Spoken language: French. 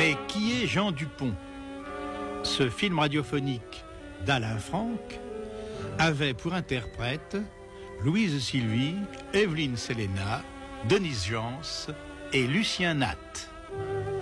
Mais qui est Jean Dupont? Ce film radiophonique d'Alain Franck avait pour interprètes Louise Sylvie, Evelyne Selena, Denise Jans et Lucien Nat.